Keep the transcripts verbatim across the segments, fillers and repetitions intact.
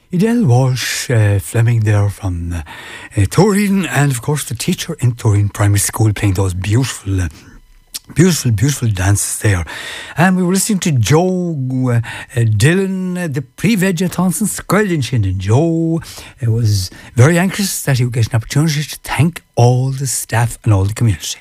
Idel Walsh uh, Fleming there from uh, uh, Turin, and of course the teacher in Turin Primary School playing those beautiful uh, Beautiful, beautiful dances there. And we were listening to Joe uh, uh, Dillon, uh, the pre-veg Thompson Squellinchin. And Joe uh, was very anxious that he would get an opportunity to thank all the staff and all the community.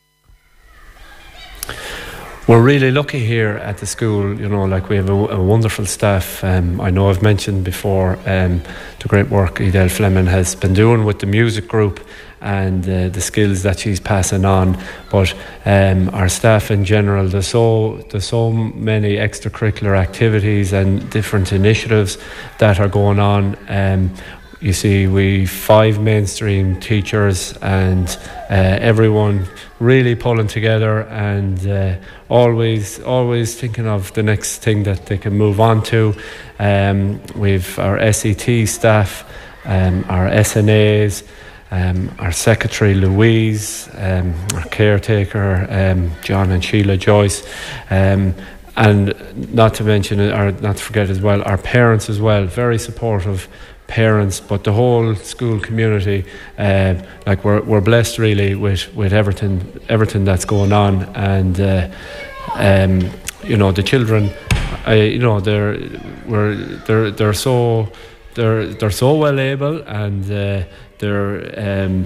We're really lucky here at the school, you know, like we have a, a wonderful staff. Um, I know I've mentioned before um, the great work Idel Fleming has been doing with the music group and uh, the skills that she's passing on. But um, our staff in general, there's so, there's so many extracurricular activities and different initiatives that are going on. Um, You see, we five mainstream teachers and uh, everyone really pulling together and uh, always, always thinking of the next thing that they can move on to. Um, we've our S E T staff, um, our S N As, um, our secretary Louise, um, our caretaker um, John and Sheila Joyce. Um, and not to mention, or not to forget as well, our parents as well, very supportive parents, but the whole school community, uh, like we're we're blessed really with with everything everything that's going on, and uh, um, you know the children, uh, you know they're we're they're they're so they're they're so well able, and uh, they're. Um,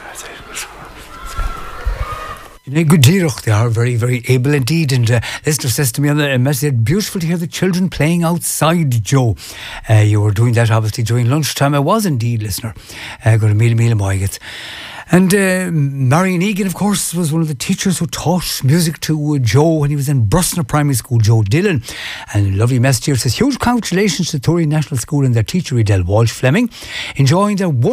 Good Díreach, they are very, very able indeed. And uh, listener says to me on the message, beautiful to hear the children playing outside, Joe. Uh, you were doing that obviously during lunchtime. I was indeed, listener. Uh, got a meal, meal, moiget. And uh, Marion Egan, of course, was one of the teachers who taught music to uh, Joe when he was in Brusna Primary School, Joe Dillon. And a lovely message here says, huge congratulations to Turin National School and their teacher, Idel Walsh Fleming, enjoying their